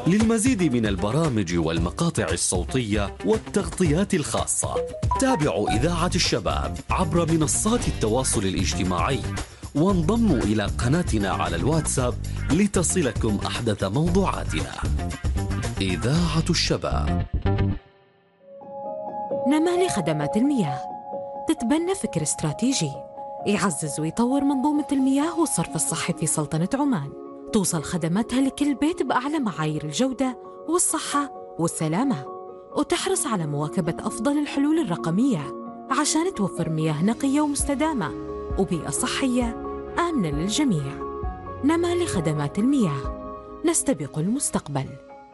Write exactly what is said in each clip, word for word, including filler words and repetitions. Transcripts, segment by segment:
للمزيد من البرامج والمقاطع الصوتية والتغطيات الخاصة تابعوا إذاعة الشباب عبر منصات التواصل الاجتماعي، وانضموا إلى قناتنا على الواتساب لتصلكم أحدث موضوعاتنا. إذاعة الشباب. نمال خدمات المياه تتبنى فكر استراتيجي يعزز ويطور منظومة المياه والصرف الصحي في سلطنة عمان، توصل خدماتها لكل بيت بأعلى معايير الجودة والصحة والسلامة، وتحرص على مواكبة أفضل الحلول الرقمية عشان توفر مياه نقية ومستدامة وبيئة صحية آمنة للجميع. نمال خدمات المياه، نستبق المستقبل.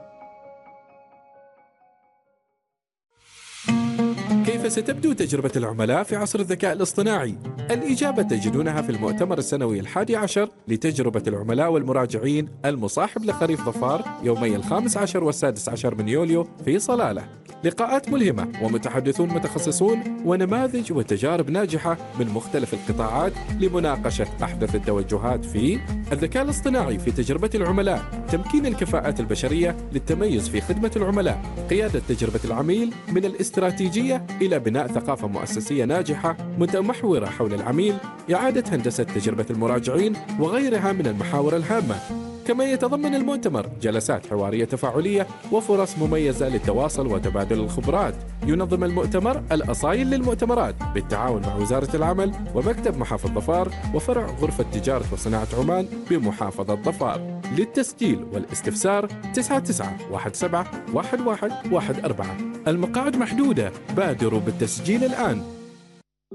كيف ستبدو تجربة العملاء في عصر الذكاء الاصطناعي؟ الإجابة تجدونها في المؤتمر السنوي الحادي عشر لتجربة العملاء والمراجعين المصاحب لخريف ظفار يومي الخامس عشر والسادس عشر من يوليو في صلالة. لقاءات ملهمة ومتحدثون متخصصون ونماذج وتجارب ناجحة من مختلف القطاعات لمناقشة أحدث التوجهات في الذكاء الاصطناعي في تجربة العملاء، تمكين الكفاءات البشرية للتميز في خدمة العملاء، قيادة تجربة العميل من الاستراتيجية إلى بناء ثقافة مؤسسية ناجحة متمحورة حول العميل، إعادة هندسة تجربة المراجعين وغيرها من المحاور الهامة. كما يتضمن المؤتمر جلسات حوارية تفاعلية وفرص مميزة للتواصل وتبادل الخبرات. ينظم المؤتمر الأصايل للمؤتمرات بالتعاون مع وزارة العمل ومكتب محافظ ظفار وفرع غرفة تجارة وصناعة عمان بمحافظة ظفار. للتسجيل والاستفسار تسعة تسعة واحد سبعة واحد واحد واحد أربعة. المقاعد محدودة، بادروا بالتسجيل الآن.